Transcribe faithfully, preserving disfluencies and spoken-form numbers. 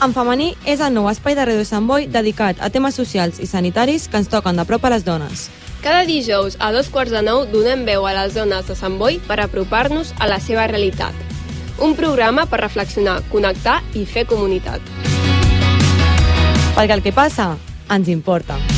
En femení és el nou espai de Ràdio Sant Boi dedicat a temes socials i sanitaris que ens toquen de prop a les dones. Cada dijous a dos quarts de nou donem veu a les dones de Sant Boi per apropar-nos a la seva realitat. Un programa per reflexionar, connectar i fer comunitat. Perquè el que passa ens importa.